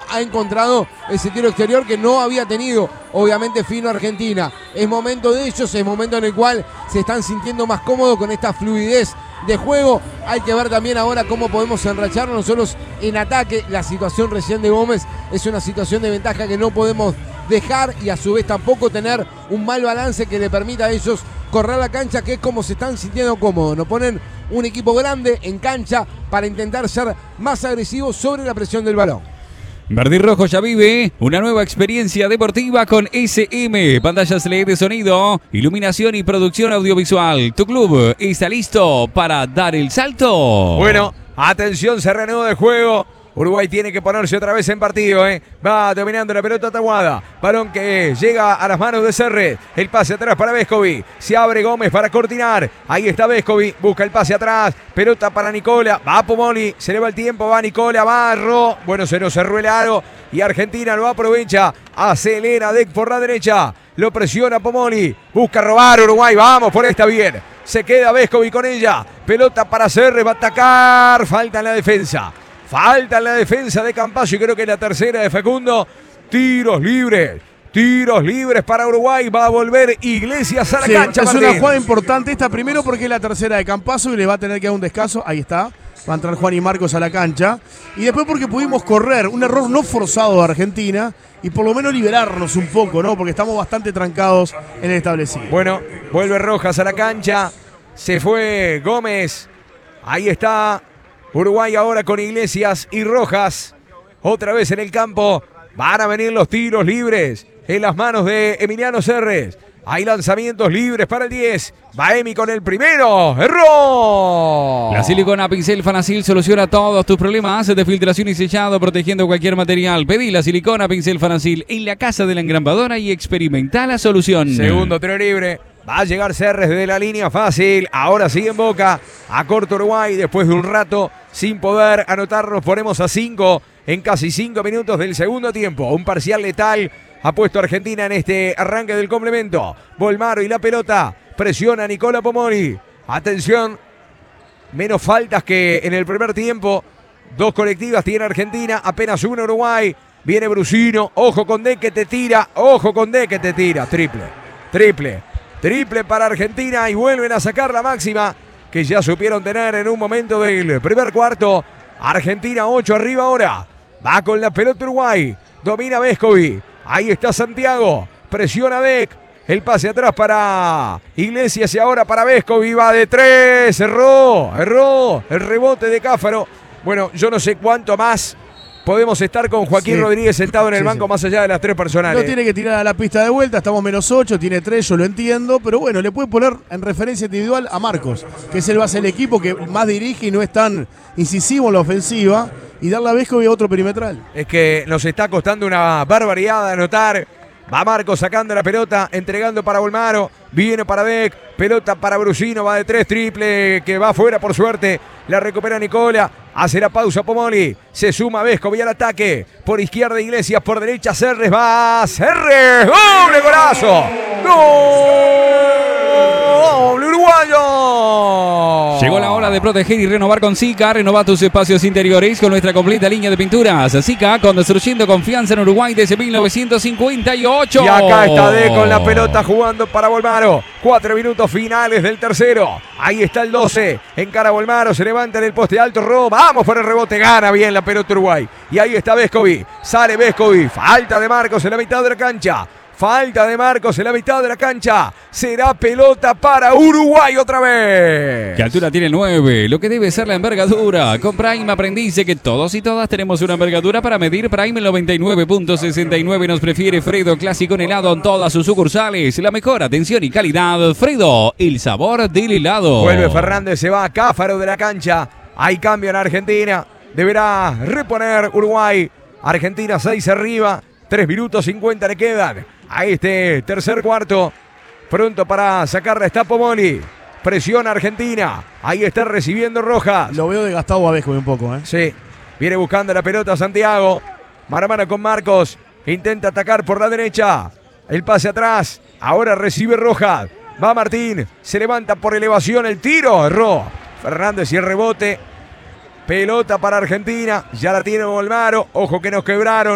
ha encontrado ese tiro exterior que no había tenido, obviamente, Fino Argentina. Es momento de ellos, es momento en el cual se están sintiendo más cómodos con esta fluidez de juego. Hay que ver también ahora cómo podemos enracharnos nosotros en ataque. La situación recién de Gómez es una situación de ventaja que no podemos dejar, y a su vez tampoco tener un mal balance que le permita a ellos correr la cancha, que es como se están sintiendo cómodos. Nos ponen un equipo grande en cancha para intentar ser más agresivos sobre la presión del balón. Verde y Rojo ya vive una nueva experiencia deportiva con SM, pantallas LED de sonido, iluminación y producción audiovisual. Tu club está listo para dar el salto. Bueno, atención, se reanuda el juego. Uruguay tiene que ponerse otra vez en partido, Va dominando la pelota Tahuada. Balón que llega a las manos de Serres. El pase atrás para Vescovi. Se abre Gómez para cortinar. Ahí está Vescovi. Busca el pase atrás. Pelota para Nicola. Va Pomoli. Se le va el tiempo. Va Nicola. Barro. Bueno, se nos cerró el aro. Y Argentina lo aprovecha. Acelera Dec por la derecha. Lo presiona Pomoli. Busca robar Uruguay. Vamos, por esta bien. Se queda Vescovi con ella. Pelota para Serres. Va a atacar. Falta en la defensa. Falta en la defensa de Campazzo, y creo que es la tercera de Facundo. Tiros libres para Uruguay. Va a volver Iglesias a la cancha. Es Martín. una jugada importante esta, primero porque es la tercera de Campazzo y le va a tener que dar un descanso. Ahí está. Va a entrar Juan y Marcos a la cancha. Y después porque pudimos correr. Un error no forzado de Argentina. Y por lo menos liberarnos un poco, ¿no? Porque estamos bastante trancados en el establecido. Bueno, vuelve Rojas a la cancha. Se fue Gómez. Ahí está Uruguay ahora con Iglesias y Rojas. Otra vez en el campo. Van a venir los tiros libres en las manos de Emiliano Serres. Hay lanzamientos libres para el 10. Baemi con el primero. ¡Error! La silicona Pincel Fanacil soluciona todos tus problemas de filtración y sellado, protegiendo cualquier material. Pedí la silicona Pincel Fanacil en la casa de la engrambadora y experimenta la solución. Segundo tiro libre. Va a llegar Serres de la línea fácil. Ahora sigue en Boca. A corto Uruguay. Después de un rato sin poder anotar, nos ponemos a 5 en casi 5 minutos del segundo tiempo. Un parcial letal ha puesto Argentina en este arranque del complemento. Bolmaro y la pelota. Presiona a Nicola Pomoli. Atención. Menos faltas que en el primer tiempo. 2 colectivas tiene Argentina. Apenas 1 Uruguay. Viene Brusino. Ojo con D que te tira. Ojo con D que te tira. Triple para Argentina y vuelven a sacar la máxima que ya supieron tener en un momento del primer cuarto. Argentina 8 arriba ahora. Va con la pelota Uruguay. Domina Vescovi. Ahí está Santiago. Presiona Dec. El pase atrás para Iglesias y ahora para Vescovi. Va de 3. Erró. El rebote de Cáfaro. Bueno, yo no sé cuánto más podemos estar con Joaquín Rodríguez sentado en el banco más allá de las 3 personales. No tiene que tirar a la pista de vuelta, estamos -8, tiene 3, yo lo entiendo, pero bueno, le puede poner en referencia individual a Marcos, que es el base del equipo que más dirige y no es tan incisivo en la ofensiva, y darle a Vescovi a otro perimetral. Es que nos está costando una barbaridad de anotar. Va Marcos sacando la pelota, entregando para Bolmaro, viene para Dec, pelota para Brusino, va de 3, triple, que va afuera por suerte, la recupera Nicola, hace la pausa Pomoli, se suma Vescovi al ataque, por izquierda Iglesias, por derecha Serres, va Serres, doble golazo, doble uruguayo. Llegó la hora de proteger y renovar con Sika. Renova tus espacios interiores con nuestra completa línea de pinturas. Sika, construyendo confianza en Uruguay desde 1958. Y acá está D con la pelota jugando para Bolmaro. 4 minutos finales del tercero. Ahí está el 12. Encara Bolmaro, se levanta en el poste alto. Vamos por el rebote, gana bien la pelota Uruguay. Y ahí está Vescovi. Sale Vescovi. Falta de Marcos en la mitad de la cancha. Falta de Marcos en la mitad de la cancha. Será pelota para Uruguay otra vez. ¿Qué altura tiene el 9? Lo que debe ser la envergadura. Con Prime aprendice que todos y todas tenemos una envergadura para medir. Prime el 99.69 nos prefiere Fredo Clásico en helado en todas sus sucursales. La mejor atención y calidad. Fredo, el sabor del helado. Vuelve Fernández, se va a Cáfaro de la cancha. Hay cambio en Argentina. Deberá reponer Uruguay. Argentina 6 arriba. 3 minutos 50 le quedan a este tercer cuarto. Pronto para sacarla está Pomoli. Presiona Argentina. Ahí está recibiendo Rojas. Lo veo desgastado a Vescovi un poco, ¿eh? Sí. Viene buscando la pelota Santiago. Mano a mano con Marcos. Intenta atacar por la derecha. El pase atrás. Ahora recibe Rojas. Va Martín. Se levanta por elevación. El tiro. Erró Fernández y el rebote. Pelota para Argentina. Ya la tiene Bolmaro. Ojo que nos quebraron.